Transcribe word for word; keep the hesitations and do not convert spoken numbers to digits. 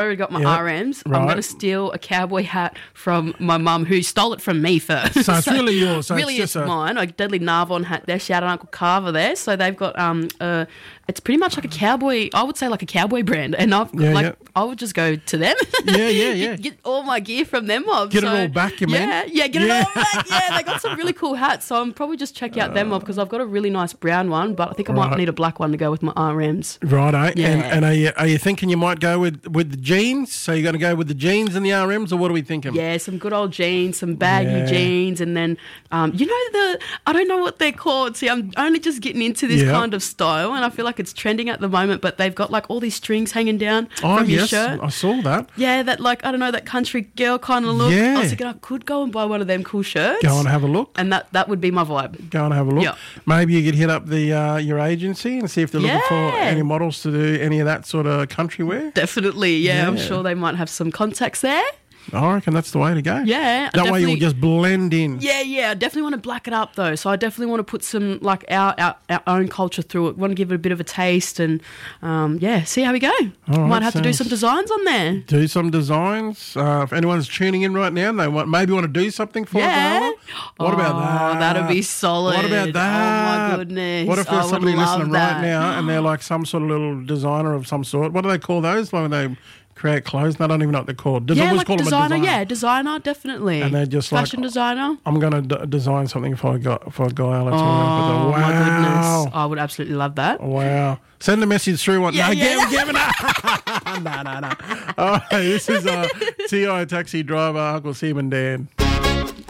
already got my Yep. R Ms. I'm Right. going to steal a cowboy hat from my mum, who stole it from me first. So it's really yours. So really, it's it's just a- mine. A Deadly Narbonne hat there. Shout out Uncle Carver there. So they've got um, uh, it's pretty much like a cowboy. I would say like a cowboy brand, and I've Yeah, like yeah. I would just go to them. Yeah, yeah, yeah. get, get all my gear from them, mob. Get it So, all back, you mean? Yeah, yeah, get it all back. Yeah, they got some really cool hats. So I'm probably just check out them, mob, because I've got a really nice brown one, but I think I might Right. need a black one to go with my R Ms. Righto. Yeah. And, and are, you, are you thinking you might go with, with the jeans? So you're going to go with the jeans and the R Ms, or what are we thinking? Yeah, some good old jeans, some baggy Yeah. jeans, and then um, you know the I don't know what they're called. See, I'm only just getting into this Yeah. kind of style, and I feel like it's trending at the moment. But they've got like all these strings hanging down Oh, from your yes. shirt. I saw that. Yeah, that like I don't know that country girl kind of look. Yeah. I was thinking I could go and buy one of them cool shirts. Go and have a look. and that that would be my vibe. Go and have a look. Yeah. Maybe you could hit up the uh, your agency and see if they're looking for Yeah. any models to do any of that sort of country wear. Definitely, yeah, I'm Yeah. sure they might have some contacts there. I reckon that's the way to go. Yeah, I That way you'll definitely- just blend in. Yeah, yeah. I definitely want to black it up though. So I definitely want to put some like our our, our own culture through it. Want to give it a bit of a taste and um, yeah, see how we go. All right, Might have to do sounds- some designs on there. Do some designs. Uh, if anyone's tuning in right now and they want, maybe want to do something for Yeah. Gala, what about Oh, that? that'd be solid. What about that? Oh my goodness. What if I there's would somebody love listening that. right now and they're like some sort of little designer of some sort? What do they call those? Like when they create clothes? I don't even know what they're called. Does Yeah, always like call designer, them a designer? yeah, designer, definitely. And they're just like- fashion designer. I'm going to d- design something for a guy. For a guy. Let's Oh wow. my goodness. I would absolutely love that. Wow. Send a message through. What? Yeah, no, yeah, give, give it up. no, no, no. All right, this is uh, T I Taxi Driver, Uncle Sim and Dan.